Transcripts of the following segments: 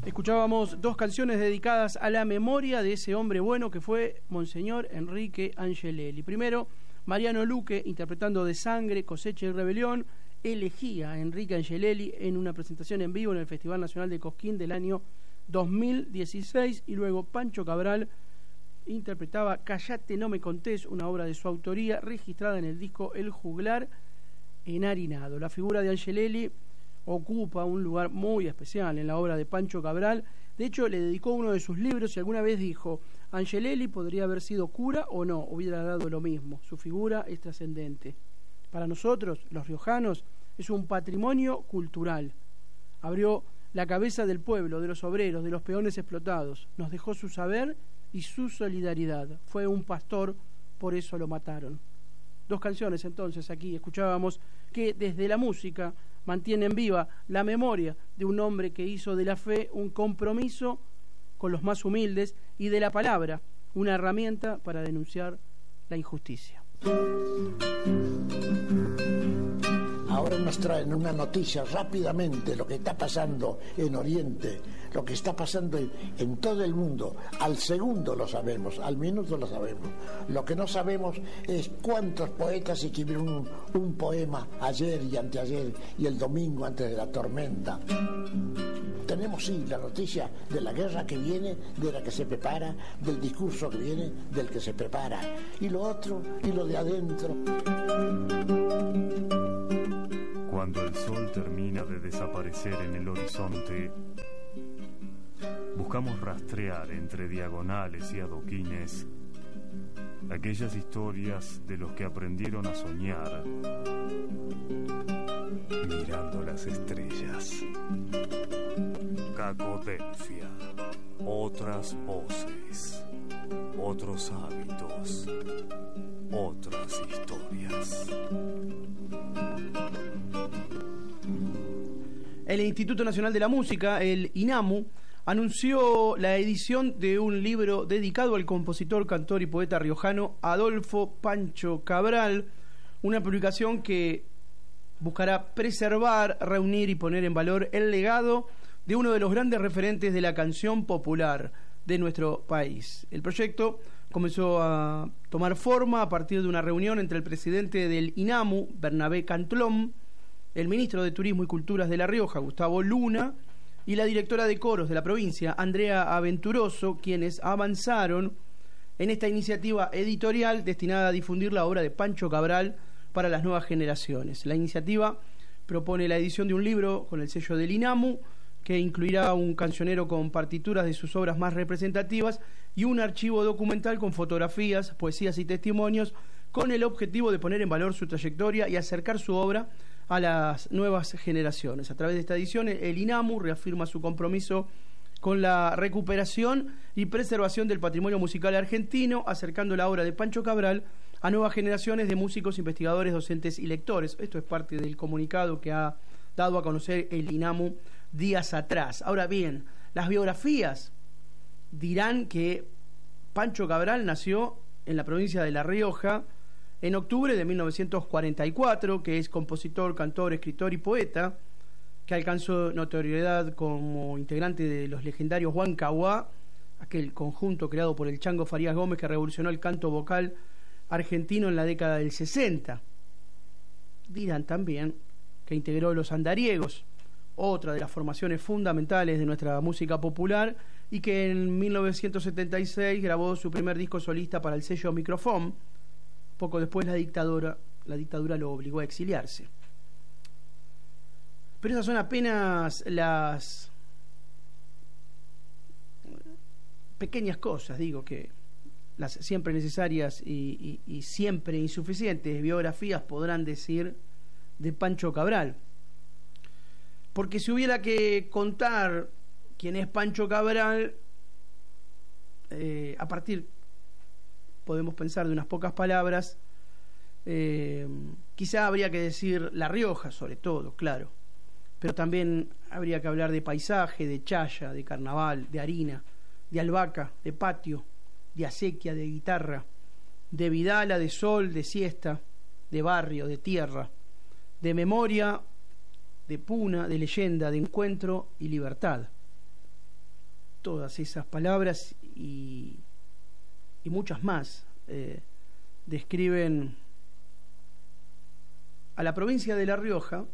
Escuchábamos dos canciones dedicadas a la memoria de ese hombre bueno que fue Monseñor Enrique Angelelli. Primero, Mariano Luque interpretando De Sangre, Cosecha y Rebelión, elegía a Enrique Angelelli en una presentación en vivo en el Festival Nacional de Cosquín del año 2016, y luego Pancho Cabral interpretaba Callate no me contés, una obra de su autoría registrada en el disco El Juglar Enharinado. La figura de Angelelli ocupa un lugar muy especial en la obra de Pancho Cabral. De hecho, le dedicó uno de sus libros y alguna vez dijo: Angelelli podría haber sido cura o no, hubiera dado lo mismo. Su figura es trascendente. Para nosotros, los riojanos, es un patrimonio cultural. Abrió la cabeza del pueblo, de los obreros, de los peones explotados. Nos dejó su saber y su solidaridad. Fue un pastor, por eso lo mataron. Dos canciones entonces aquí escuchábamos que desde la música mantienen viva la memoria de un hombre que hizo de la fe un compromiso con los más humildes y de la palabra una herramienta para denunciar la injusticia. Ahora nos traen una noticia rápidamente, lo que está pasando en Oriente, lo que está pasando en todo el mundo. Al segundo lo sabemos, al minuto lo sabemos. Lo que no sabemos es cuántos poetas escribieron un poema ayer y anteayer y el domingo antes de la tormenta. Tenemos sí la noticia de la guerra que viene, de la que se prepara, del discurso que viene, del que se prepara. Y lo otro, y lo de adentro. Cuando el sol termina de desaparecer en el horizonte, buscamos rastrear entre diagonales y adoquines aquellas historias de los que aprendieron a soñar mirando las estrellas. Cacodelfia, otras voces, otros hábitos, otras historias. El Instituto Nacional de la Música, el INAMU, anunció la edición de un libro dedicado al compositor, cantor y poeta riojano Adolfo Pancho Cabral, una publicación que buscará preservar, reunir y poner en valor el legado de uno de los grandes referentes de la canción popular de nuestro país. El proyecto comenzó a tomar forma a partir de una reunión entre el presidente del INAMU, Bernabé Cantlón, el ministro de Turismo y Culturas de La Rioja, Gustavo Luna, y la directora de coros de la provincia, Andrea Aventuroso, quienes avanzaron en esta iniciativa editorial destinada a difundir la obra de Pancho Cabral para las nuevas generaciones. La iniciativa propone la edición de un libro con el sello del INAMU, que incluirá un cancionero con partituras de sus obras más representativas y un archivo documental con fotografías, poesías y testimonios, con el objetivo de poner en valor su trayectoria y acercar su obra a las nuevas generaciones. A través de esta edición, el INAMU reafirma su compromiso con la recuperación y preservación del patrimonio musical argentino, acercando la obra de Pancho Cabral a nuevas generaciones de músicos, investigadores, docentes y lectores. Esto es parte del comunicado que ha dado a conocer el INAMU días atrás. Ahora bien, las biografías dirán que Pancho Cabral nació en la provincia de La Rioja en octubre de 1944, que es compositor, cantor, escritor y poeta, que alcanzó notoriedad como integrante de los legendarios Huancahuá, aquel conjunto creado por el Chango Farías Gómez que revolucionó el canto vocal argentino en la década del 60. Dirán también que integró Los Andariegos, otra de las formaciones fundamentales de nuestra música popular, y que en 1976 grabó su primer disco solista para el sello Microfón. Poco después la dictadura lo obligó a exiliarse. Pero esas son apenas las pequeñas cosas, que las siempre necesarias y siempre insuficientes biografías podrán decir de Pancho Cabral. Porque si hubiera que contar quién es Pancho Cabral, a partir, podemos pensar, de unas pocas palabras, quizá habría que decir La Rioja, sobre todo, claro, pero también habría que hablar de paisaje, de chaya, de carnaval, de harina, de albahaca, de patio, de acequia, de guitarra, de vidala, de sol, de siesta, de barrio, de tierra, de memoria, de puna, de leyenda, de encuentro y libertad. todas esas palabras y muchas más describen a la provincia de La Rioja,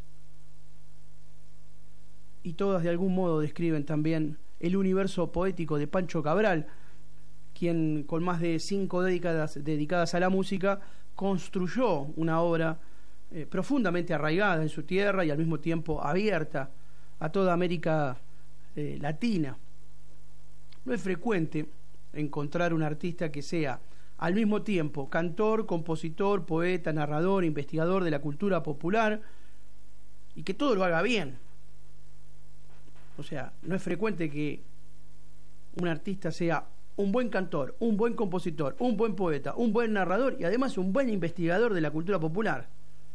y todas de algún modo describen también el universo poético de Pancho Cabral, quien con más de 5 décadas dedicadas a la música construyó una obra profundamente arraigada en su tierra y al mismo tiempo abierta a toda América Latina. No es frecuente encontrar un artista que sea al mismo tiempo cantor, compositor, poeta, narrador, investigador de la cultura popular y que todo lo haga bien. O sea, no es frecuente que un artista sea un buen cantor, un buen compositor, un buen poeta, un buen narrador y además un buen investigador de la cultura popular.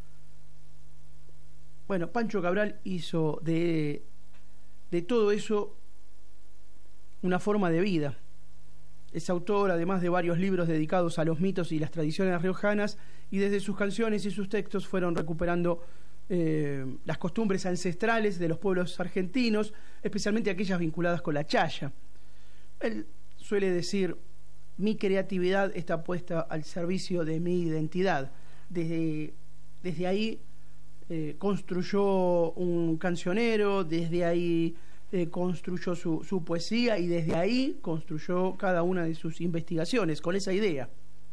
Bueno, Pancho Cabral hizo de todo eso una forma de vida. Es autor, además, de varios libros dedicados a los mitos y las tradiciones riojanas, y desde sus canciones y sus textos fueron recuperando las costumbres ancestrales de los pueblos argentinos, especialmente aquellas vinculadas con la chaya. Él suele decir: mi creatividad está puesta al servicio de mi identidad. Desde ahí construyó un cancionero, desde ahí construyó su poesía, y desde ahí construyó cada una de sus investigaciones con esa idea.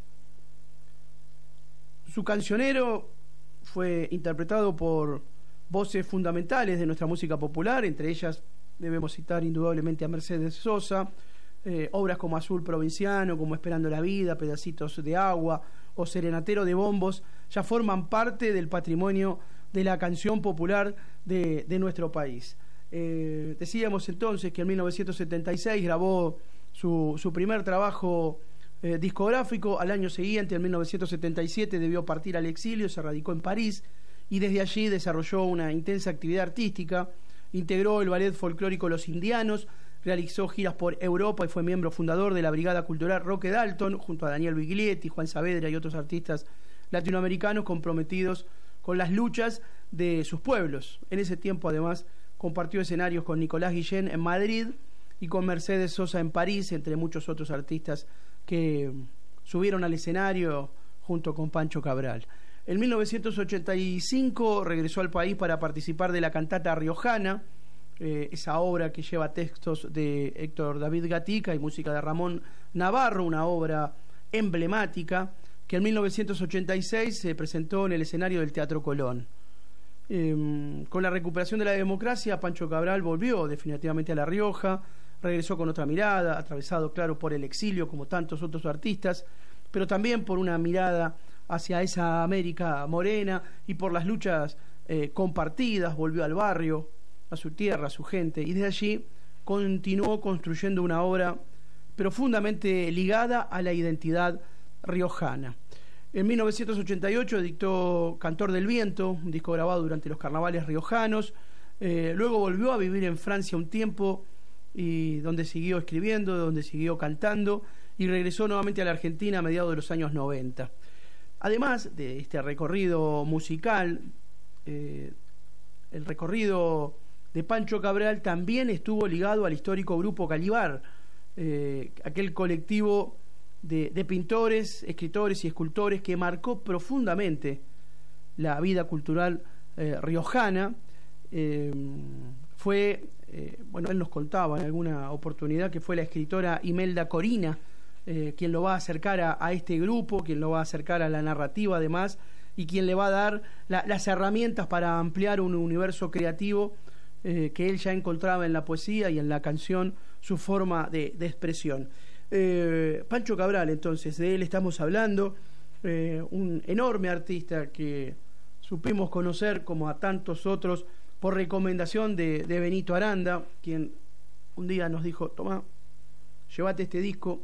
Su cancionero fue interpretado por voces fundamentales de nuestra música popular, entre ellas debemos citar indudablemente a Mercedes Sosa. Obras como Azul Provinciano, como Esperando la Vida, Pedacitos de Agua o Serenatero de Bombos ya forman parte del patrimonio de la canción popular de nuestro país. Decíamos entonces que en 1976 grabó su primer trabajo discográfico. Al año siguiente, en 1977, debió partir al exilio, se radicó en París y desde allí desarrolló una intensa actividad artística. Integró el ballet folclórico Los Indianos, realizó giras por Europa y fue miembro fundador de la Brigada Cultural Roque Dalton, junto a Daniel Biglietti, Juan Saavedra y otros artistas latinoamericanos comprometidos con las luchas de sus pueblos. En ese tiempo, además, compartió escenarios con Nicolás Guillén en Madrid y con Mercedes Sosa en París, entre muchos otros artistas que subieron al escenario junto con Pancho Cabral. En 1985 regresó al país para participar de la cantata riojana, esa obra que lleva textos de Héctor David Gatica y música de Ramón Navarro, una obra emblemática que en 1986 se presentó en el escenario del Teatro Colón. Con la recuperación de la democracia, Pancho Cabral volvió definitivamente a La Rioja, regresó con otra mirada, atravesado, claro, por el exilio como tantos otros artistas, pero también por una mirada hacia esa América morena y por las luchas compartidas. Volvió al barrio, a su tierra, a su gente, y desde allí continuó construyendo una obra profundamente ligada a la identidad riojana. En 1988 editó Cantor del Viento, un disco grabado durante los carnavales riojanos. Luego volvió a vivir en Francia un tiempo, y donde siguió escribiendo, donde siguió cantando, y regresó nuevamente a la Argentina a mediados de los años 90. Además de este recorrido musical, el recorrido de Pancho Cabral también estuvo ligado al histórico Grupo Calibar, aquel colectivo de pintores, escritores y escultores que marcó profundamente la vida cultural riojana. Él nos contaba en alguna oportunidad que fue la escritora Imelda Corina quien lo va a acercar a este grupo, quien lo va a acercar a la narrativa además, y quien le va a dar las herramientas para ampliar un universo creativo que él ya encontraba en la poesía y en la canción, su forma de expresión. Pancho Cabral, entonces, de él estamos hablando, un enorme artista que supimos conocer, como a tantos otros, por recomendación de Benito Aranda, quien un día nos dijo: tomá, llévate este disco,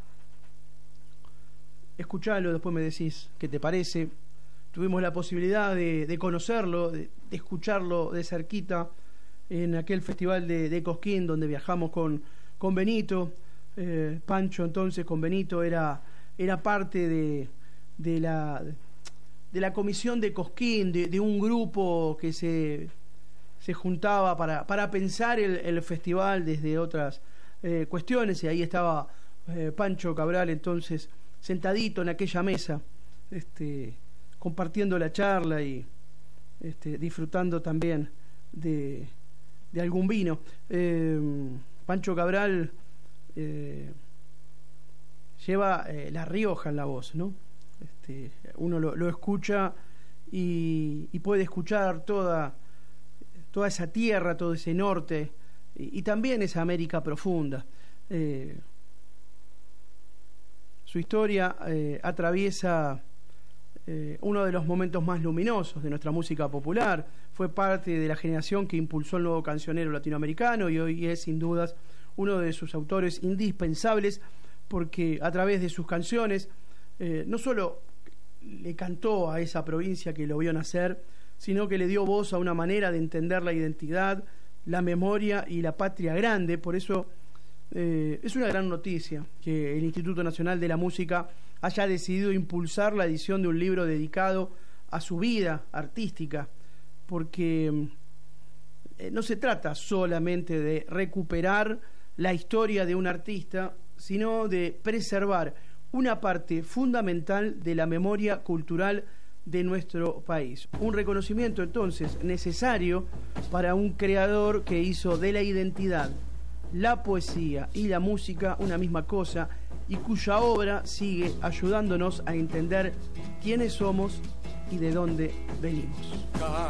escuchalo, después me decís qué te parece. Tuvimos la posibilidad de conocerlo, de escucharlo de cerquita en aquel festival de Cosquín, donde viajamos con Benito. Pancho, entonces, con Benito era parte de la comisión de Cosquín, de un grupo que se juntaba para pensar el festival desde otras cuestiones, y ahí estaba Pancho Cabral entonces sentadito en aquella mesa, compartiendo la charla y disfrutando también de algún vino. Pancho Cabral lleva La Rioja en la voz, ¿no? Uno lo escucha y puede escuchar toda esa tierra, todo ese norte y también esa América profunda. Su historia atraviesa uno de los momentos más luminosos de nuestra música popular. Fue parte de la generación que impulsó el nuevo cancionero latinoamericano y hoy es sin dudas uno de sus autores indispensables, porque a través de sus canciones no solo le cantó a esa provincia que lo vio nacer, sino que le dio voz a una manera de entender la identidad, la memoria y la patria grande. Por eso es una gran noticia que el Instituto Nacional de la Música haya decidido impulsar la edición de un libro dedicado a su vida artística, porque no se trata solamente de recuperar la historia de un artista, sino de preservar una parte fundamental de la memoria cultural de nuestro país. Un reconocimiento entonces necesario para un creador que hizo de la identidad, la poesía y la música una misma cosa, y cuya obra sigue ayudándonos a entender quiénes somos y de dónde venimos.